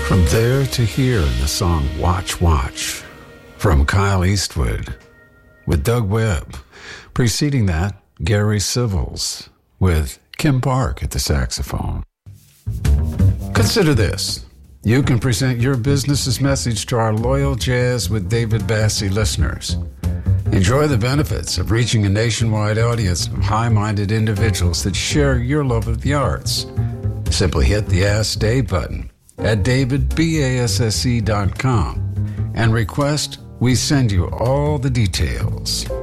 From there to here in the song Watch Watch from Kyle Eastwood with Doug Webb. Preceding that, Gary Civils with Kim Park at the saxophone. Consider this. You can present your business's message to our loyal Jazz with David Bassie listeners. Enjoy the benefits of reaching a nationwide audience of high-minded individuals that share your love of the arts. Simply hit the Ask Dave button at davidbasse.com and request we send you all the details.